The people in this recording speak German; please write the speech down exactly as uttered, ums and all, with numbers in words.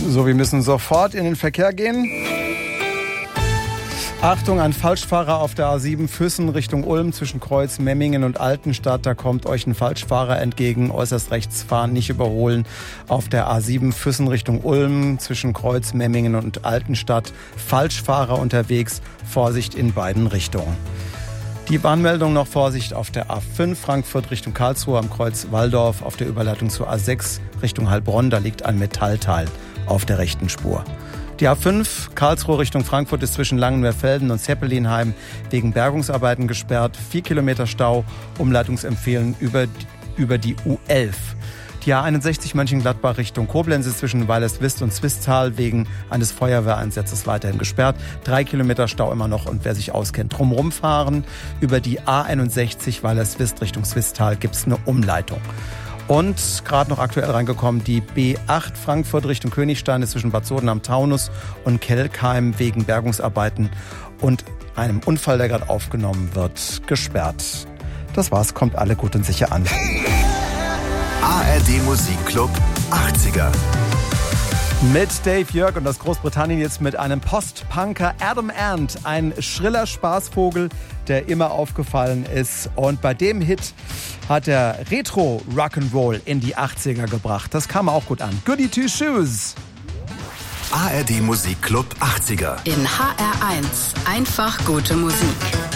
So, wir müssen sofort in den Verkehr gehen. Achtung, ein Falschfahrer auf der A sieben Füssen Richtung Ulm zwischen Kreuz, Memmingen und Altenstadt. Da kommt euch ein Falschfahrer entgegen. Äußerst rechts fahren, nicht überholen. Auf der A sieben Füssen Richtung Ulm zwischen Kreuz, Memmingen und Altenstadt. Falschfahrer unterwegs. Vorsicht in beiden Richtungen. Die Warnmeldung noch: Vorsicht auf der A fünf Frankfurt Richtung Karlsruhe am Kreuz Walldorf. Auf der Überleitung zur A sechs Richtung Heilbronn. Da liegt ein Metallteil auf der rechten Spur. Die A fünf Karlsruhe Richtung Frankfurt ist zwischen Langenwehrfelden und Zeppelinheim wegen Bergungsarbeiten gesperrt. Vier Kilometer Stau, Umleitungsempfehlen über, über die U elf. Die A einundsechzig Mönchengladbach Richtung Koblenz ist zwischen Weilerswist und Zwistal wegen eines Feuerwehreinsatzes weiterhin gesperrt. Drei Kilometer Stau immer noch, und wer sich auskennt, drumherum fahren. Über die A einundsechzig Weilerswist Richtung Zwistal gibt es eine Umleitung. Und gerade noch aktuell reingekommen, die B acht Frankfurt Richtung Königstein ist zwischen Bad Soden am Taunus und Kelkheim wegen Bergungsarbeiten und einem Unfall, der gerade aufgenommen wird, gesperrt. Das war's, kommt alle gut und sicher an. A R D Musikclub achtziger. Mit Dave Jörg und aus Großbritannien jetzt mit einem Post-Punker, Adam Ant, ein schriller Spaßvogel, der immer aufgefallen ist. Und bei dem Hit hat er Retro-Rock'n'Roll in die achtziger gebracht. Das kam auch gut an. Goody Two Shoes. A R D Musikclub achtziger. In H R eins. Einfach gute Musik.